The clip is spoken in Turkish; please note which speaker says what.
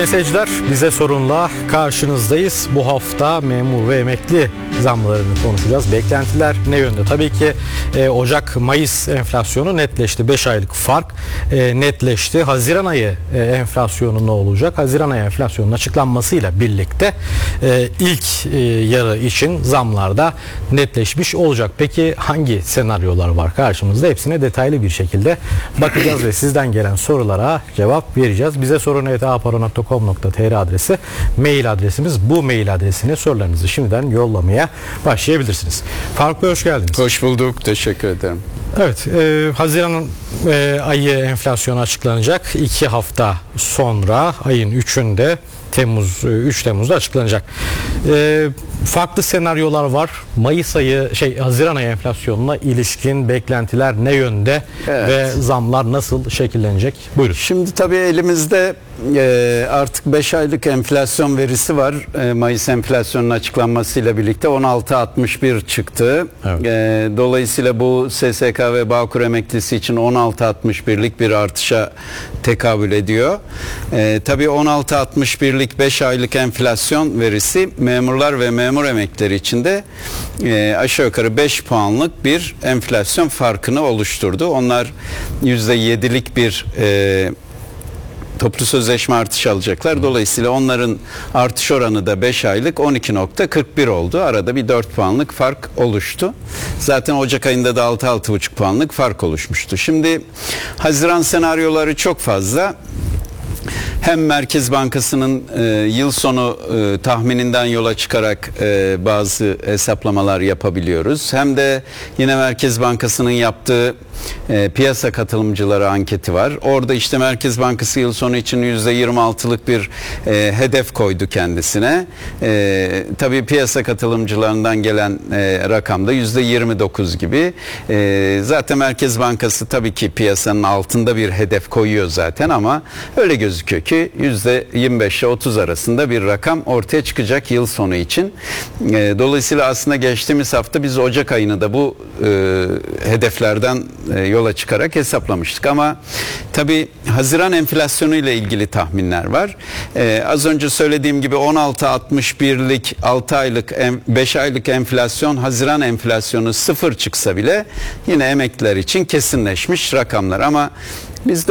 Speaker 1: Sayın seyirciler, bize sorunla karşınızdayız. Bu hafta memur ve emekli zamlarını konuşacağız. Beklentiler ne yönde? Tabii ki Ocak-Mayıs enflasyonu netleşti. 5 aylık fark netleşti. Haziran ayı enflasyonu ne olacak? Haziran ayı enflasyonunun açıklanmasıyla birlikte ilk yarı için zamlar da netleşmiş olacak. Peki hangi senaryolar var karşımızda? Hepsine detaylı bir şekilde bakacağız ve sizden gelen sorulara cevap vereceğiz. Bize sorun@aparo.com.tr adresi mail adresimiz. Bu mail adresine sorularınızı şimdiden yollamaya başlayabilirsiniz. Faruk Bey, hoş geldiniz.
Speaker 2: Hoş bulduk. Teşekkür ederim.
Speaker 1: Evet, Haziran ayı enflasyonu açıklanacak. 2 hafta sonra ayın 3'ünde 3 Temmuz'da açıklanacak. Farklı senaryolar var. Haziran ayı enflasyonuna ilişkin beklentiler ne yönde, evet, ve zamlar nasıl şekillenecek? Buyurun.
Speaker 2: Şimdi tabii elimizde artık 5 aylık enflasyon verisi var. Mayıs enflasyonunun açıklanmasıyla birlikte 16.61 çıktı. Evet. Dolayısıyla bu SSK ve Bağkur emeklisi için 16.61'lik bir artışa tekabül ediyor. Tabii 16.61'lik 5 aylık enflasyon verisi memurlar ve memur emeklileri için de aşağı yukarı 5 puanlık bir enflasyon farkını oluşturdu. Onlar %7'lik bir toplu sözleşme artışı alacaklar. Dolayısıyla onların artış oranı da 5 aylık 12.41 oldu. Arada bir 4 puanlık fark oluştu. Zaten Ocak ayında da 6-6,5 puanlık fark oluşmuştu. Şimdi Haziran senaryoları çok fazla. Hem Merkez Bankası'nın yıl sonu tahmininden yola çıkarak bazı hesaplamalar yapabiliyoruz. Hem de yine Merkez Bankası'nın yaptığı piyasa katılımcıları anketi var. Orada işte Merkez Bankası yıl sonu için %26'lık bir hedef koydu kendisine. Tabii piyasa katılımcılarından gelen rakam da %29 gibi. Zaten Merkez Bankası tabii ki piyasanın altında bir hedef koyuyor zaten, ama öyle gözüküyor ki %25 ile 30 arasında bir rakam ortaya çıkacak yıl sonu için. Dolayısıyla aslında geçtiğimiz hafta biz Ocak ayını da bu hedeflerden yola çıkarak hesaplamıştık, ama tabii Haziran enflasyonu ile ilgili tahminler var. Az önce söylediğim gibi 16.61'lik 6 aylık 5 aylık enflasyon, Haziran enflasyonu 0 çıksa bile yine emekliler için kesinleşmiş rakamlar, ama